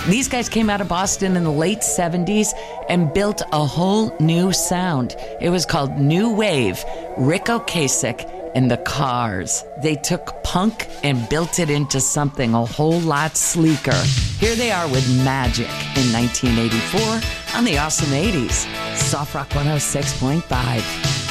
These guys came out of Boston in the late 70s and built a whole new sound. It was called New Wave. Rick Ocasek and the Cars. They took punk and built it into something a whole lot sleeker. Here they are with Magic in 1984 on the Awesome 80s. Soft Rock 106.5.